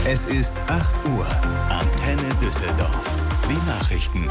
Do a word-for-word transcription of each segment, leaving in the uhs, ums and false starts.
Es ist acht Uhr. Antenne Düsseldorf. Die Nachrichten.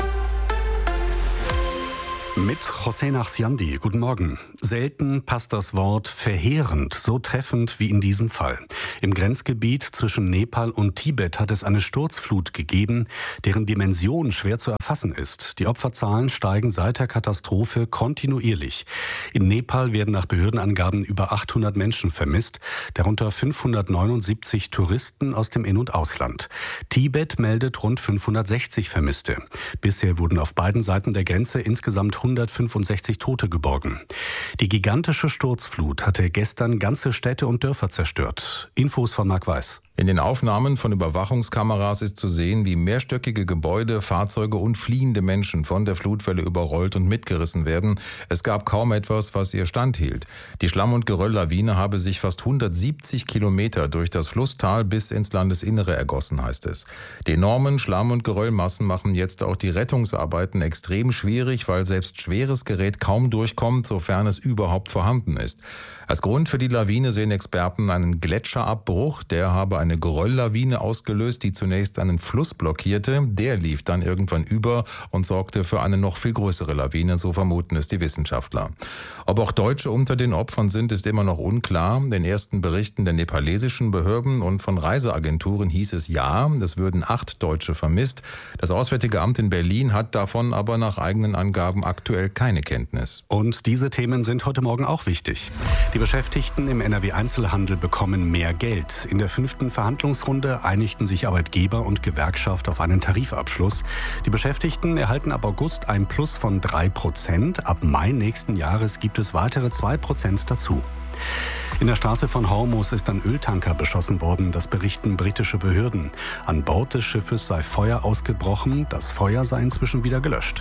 Mit José Nachsiandi. Guten Morgen. Selten passt das Wort verheerend so treffend wie in diesem Fall. Im Grenzgebiet zwischen Nepal und Tibet hat es eine Sturzflut gegeben, deren Dimension schwer zu erfassen ist. Die Opferzahlen steigen seit der Katastrophe kontinuierlich. In Nepal werden nach Behördenangaben über achthundert Menschen vermisst, darunter fünfhundertneunundsiebzig Touristen aus dem In- und Ausland. Tibet meldet rund fünfhundertsechzig Vermisste. Bisher wurden auf beiden Seiten der Grenze insgesamt hundertfünfundsechzig Tote geborgen. Die gigantische Sturzflut hatte gestern ganze Städte und Dörfer zerstört. Infos von Marc Weiß. In den Aufnahmen von Überwachungskameras ist zu sehen, wie mehrstöckige Gebäude, Fahrzeuge und fliehende Menschen von der Flutwelle überrollt und mitgerissen werden. Es gab kaum etwas, was ihr standhielt. Die Schlamm- und Gerölllawine habe sich fast hundertsiebzig Kilometer durch das Flusstal bis ins Landesinnere ergossen, heißt es. Die enormen Schlamm- und Geröllmassen machen jetzt auch die Rettungsarbeiten extrem schwierig, weil selbst schweres Gerät kaum durchkommt, sofern es überhaupt vorhanden ist. Als Grund für die Lawine sehen Experten einen Gletscherabbruch, der habe eine Gerölllawine ausgelöst, die zunächst einen Fluss blockierte. Der lief dann irgendwann über und sorgte für eine noch viel größere Lawine, so vermuten es die Wissenschaftler. Ob auch Deutsche unter den Opfern sind, ist immer noch unklar. Den ersten Berichten der nepalesischen Behörden und von Reiseagenturen hieß es ja, es würden acht Deutsche vermisst. Das Auswärtige Amt in Berlin hat davon aber nach eigenen Angaben aktuell keine Kenntnis. Und diese Themen sind heute Morgen auch wichtig. Die Beschäftigten im N R W-Einzelhandel bekommen mehr Geld. In der fünften Verhandlungsrunde einigten sich Arbeitgeber und Gewerkschaft auf einen Tarifabschluss. Die Beschäftigten erhalten ab August ein Plus von drei Prozent. Ab Mai nächsten Jahres gibt es weitere zwei Prozent dazu. In der Straße von Hormuz ist ein Öltanker beschossen worden, das berichten britische Behörden. An Bord des Schiffes sei Feuer ausgebrochen, das Feuer sei inzwischen wieder gelöscht.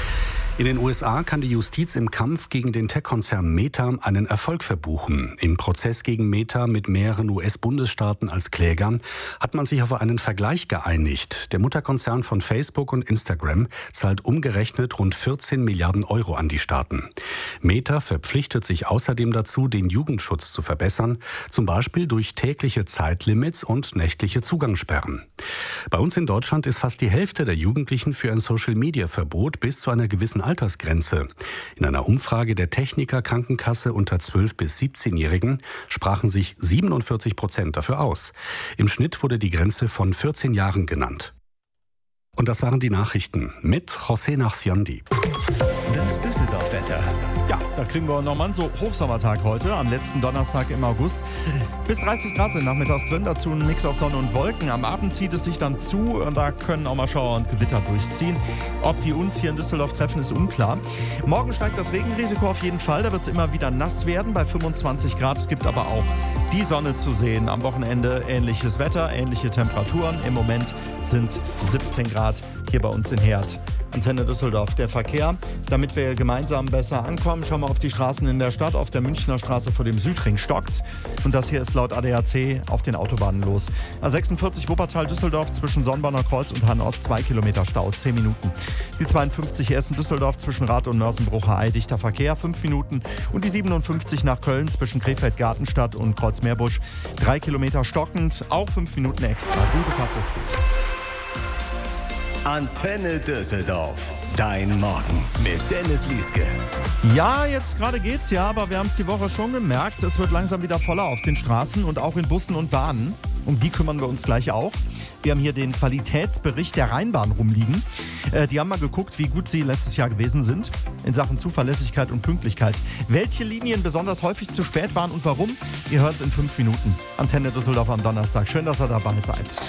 In den U S A kann die Justiz im Kampf gegen den Tech-Konzern Meta einen Erfolg verbuchen. Im Prozess gegen Meta mit mehreren U S-Bundesstaaten als Kläger hat man sich auf einen Vergleich geeinigt. Der Mutterkonzern von Facebook und Instagram zahlt umgerechnet rund vierzehn Milliarden Euro an die Staaten. Meta verpflichtet sich außerdem dazu, den Jugendschutz zu verbessern, zum Beispiel durch tägliche Zeitlimits und nächtliche Zugangssperren. Bei uns in Deutschland ist fast die Hälfte der Jugendlichen für ein Social-Media-Verbot bis zu einer gewissen Altersgrenze. In einer Umfrage der Techniker Krankenkasse unter zwölf- bis siebzehnjährigen sprachen sich siebenundvierzig Prozent dafür aus. Im Schnitt wurde die Grenze von vierzehn Jahren genannt. Und das waren die Nachrichten mit José Nachsiandi. Das Düsseldorf-Wetter. Ja, da kriegen wir nochmal einen so Hochsommertag heute, am letzten Donnerstag im August. Bis dreißig Grad sind nachmittags drin, dazu ein Mix aus Sonne und Wolken. Am Abend zieht es sich dann zu und da können auch mal Schauer und Gewitter durchziehen. Ob die uns hier in Düsseldorf treffen, ist unklar. Morgen steigt das Regenrisiko auf jeden Fall, da wird es immer wieder nass werden bei fünfundzwanzig Grad. Es gibt aber auch die Sonne zu sehen. Am Wochenende ähnliches Wetter, ähnliche Temperaturen. Im Moment sind es siebzehn Grad hier bei uns in Herd. Antenne Düsseldorf, der Verkehr. Damit wir gemeinsam besser ankommen, schauen wir auf die Straßen in der Stadt. Auf der Münchner Straße vor dem Südring stockt. Und das hier ist laut A D A C auf den Autobahnen los. A sechsundvierzig Wuppertal-Düsseldorf zwischen Sonnenborner Kreuz und Hannost, zwei Kilometer Stau, zehn Minuten. Die zweiundfünfzig Essen-Düsseldorf zwischen Rath und Mörsenbrucher-Ei, dichter Verkehr, fünf Minuten. Und die siebenundfünfzig nach Köln zwischen Krefeld-Gartenstadt und Kreuzmeerbusch, drei Kilometer stockend, auch fünf Minuten extra. Gute Fahrt, bis gut. Antenne Düsseldorf. Dein Morgen mit Dennis Lieske. Ja, jetzt gerade geht's ja, aber wir haben es die Woche schon gemerkt. Es wird langsam wieder voller auf den Straßen und auch in Bussen und Bahnen. Um die kümmern wir uns gleich auch. Wir haben hier den Qualitätsbericht der Rheinbahn rumliegen. Äh, die haben mal geguckt, wie gut sie letztes Jahr gewesen sind in Sachen Zuverlässigkeit und Pünktlichkeit. Welche Linien besonders häufig zu spät waren und warum? Ihr hört es in fünf Minuten. Antenne Düsseldorf am Donnerstag. Schön, dass ihr dabei seid.